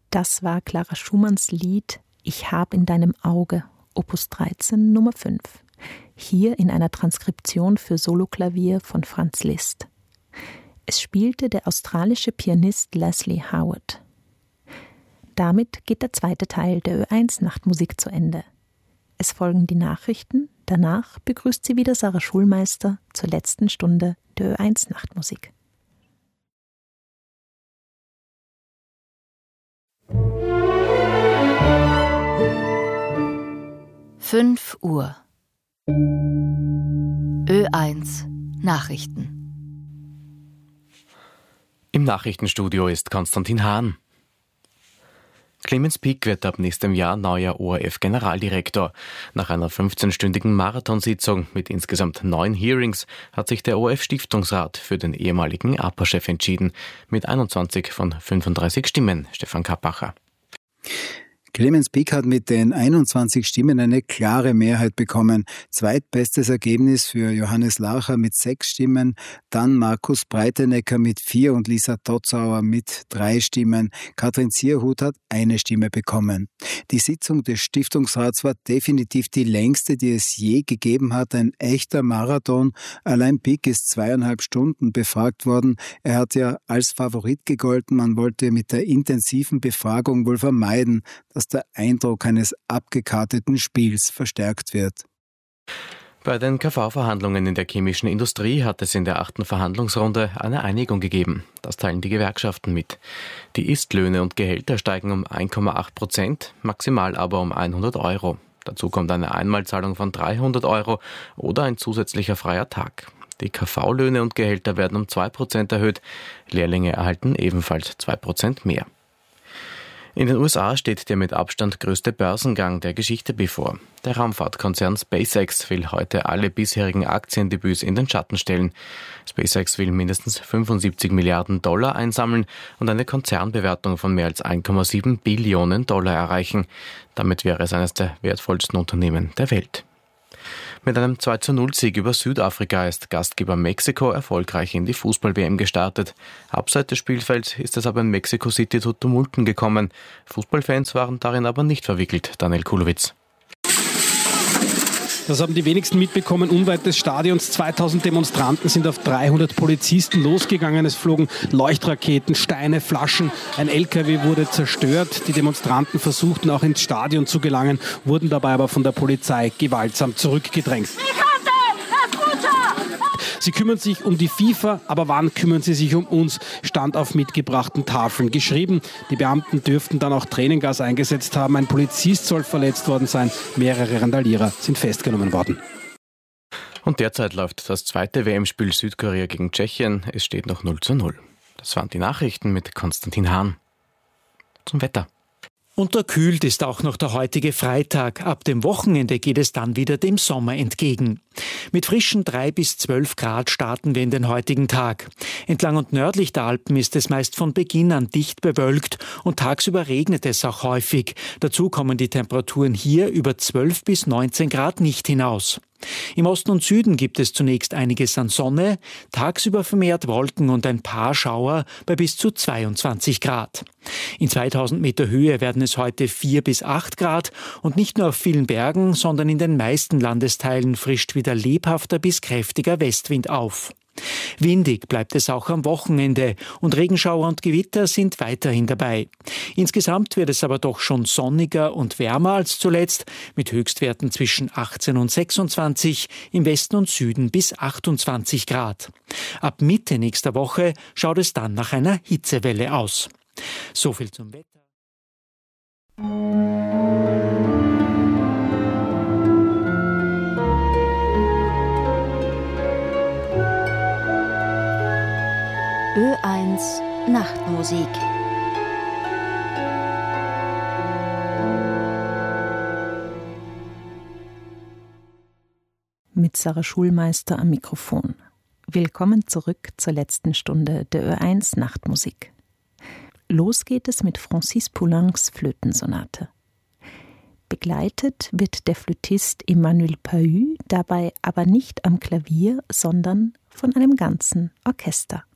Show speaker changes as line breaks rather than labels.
Das war Clara Schumanns Lied »Ich hab in deinem Auge«, Opus 13, Nummer 5. Hier in einer Transkription für Soloklavier von Franz Liszt. Es spielte der australische Pianist Leslie Howard. Damit geht der zweite Teil der Ö1 Nachtmusik zu Ende. Es folgen die Nachrichten, danach begrüßt sie wieder Sarah Schulmeister zur letzten Stunde der Ö1 Nachtmusik.
Uhr. Ö1 Nachrichten.
Im Nachrichtenstudio ist Konstantin Hahn. Clemens Pick wird ab nächstem Jahr neuer ORF-Generaldirektor. Nach einer 15-stündigen Marathonsitzung mit insgesamt 9 Hearings hat sich der ORF-Stiftungsrat für den ehemaligen APA-Chef entschieden. Mit 21 von 35 Stimmen. Stefan Kappacher.
Clemens Pick hat mit den 21 Stimmen eine klare Mehrheit bekommen. Zweitbestes Ergebnis für Johannes Larcher mit 6 Stimmen, dann Markus Breitenecker mit 4 und Lisa Totzauer mit 3 Stimmen. Katrin Zierhut hat 1 Stimme bekommen. Die Sitzung des Stiftungsrats war definitiv die längste, die es je gegeben hat. Ein echter Marathon. Allein Pick ist 2,5 Stunden befragt worden. Er hat ja als Favorit gegolten. Man wollte mit der intensiven Befragung wohl vermeiden, dass der Eindruck eines abgekarteten Spiels verstärkt wird.
Bei den KV-Verhandlungen in der chemischen Industrie hat es in der 8. Verhandlungsrunde eine Einigung gegeben. Das teilen die Gewerkschaften mit. Die Istlöhne und Gehälter steigen um 1,8%, maximal aber um 100 Euro. Dazu kommt eine Einmalzahlung von 300 Euro oder ein zusätzlicher freier Tag. Die KV-Löhne und Gehälter werden um 2% erhöht. Lehrlinge erhalten ebenfalls 2% mehr. In den USA steht der mit Abstand größte Börsengang der Geschichte bevor. Der Raumfahrtkonzern SpaceX will heute alle bisherigen Aktiendebüts in den Schatten stellen. SpaceX will mindestens 75 Milliarden Dollar einsammeln und eine Konzernbewertung von mehr als 1,7 Billionen Dollar erreichen. Damit wäre es eines der wertvollsten Unternehmen der Welt. Mit einem 2:0-Sieg über Südafrika ist Gastgeber Mexiko erfolgreich in die Fußball-WM gestartet. Abseits des Spielfelds ist es aber in Mexico City zu Tumulten gekommen. Fußballfans waren darin aber nicht verwickelt. Daniel Kulowitz.
Das haben die wenigsten mitbekommen. Unweit des Stadions 2000 Demonstranten sind auf 300 Polizisten losgegangen. Es flogen Leuchtraketen, Steine, Flaschen. Ein LKW wurde zerstört. Die Demonstranten versuchten auch ins Stadion zu gelangen, wurden dabei aber von der Polizei gewaltsam zurückgedrängt. Sie kümmern sich um die FIFA, aber wann kümmern sie sich um uns? Stand auf mitgebrachten Tafeln geschrieben. Die Beamten dürften dann auch Tränengas eingesetzt haben. Ein Polizist soll verletzt worden sein. Mehrere Randalierer sind festgenommen worden.
Und derzeit läuft das zweite WM-Spiel Südkorea gegen Tschechien. Es steht noch 0:0. Das waren die Nachrichten mit Konstantin Hahn. Zum Wetter.
Unterkühlt ist auch noch der heutige Freitag. Ab dem Wochenende geht es dann wieder dem Sommer entgegen. Mit frischen 3 bis 12 Grad starten wir in den heutigen Tag. Entlang und nördlich der Alpen ist es meist von Beginn an dicht bewölkt und tagsüber regnet es auch häufig. Dazu kommen die Temperaturen hier über 12 bis 19 Grad nicht hinaus. Im Osten und Süden gibt es zunächst einiges an Sonne, tagsüber vermehrt Wolken und ein paar Schauer bei bis zu 22 Grad. In 2000 Meter Höhe werden es heute 4 bis 8 Grad und nicht nur auf vielen Bergen, sondern in den meisten Landesteilen frischt wieder lebhafter bis kräftiger Westwind auf. Windig bleibt es auch am Wochenende und Regenschauer und Gewitter sind weiterhin dabei. Insgesamt wird es aber doch schon sonniger und wärmer als zuletzt, mit Höchstwerten zwischen 18 und 26, im Westen und Süden bis 28 Grad. Ab Mitte nächster Woche schaut es dann nach einer Hitzewelle aus. So viel zum Wetter.
Ö1 Nachtmusik.
Mit Sarah Schulmeister am Mikrofon. Willkommen zurück zur letzten Stunde der Ö1 Nachtmusik. Los geht es mit Francis Poulencs Flötensonate. Begleitet wird der Flötist Emmanuel Pahud dabei aber nicht am Klavier, sondern von einem ganzen Orchester.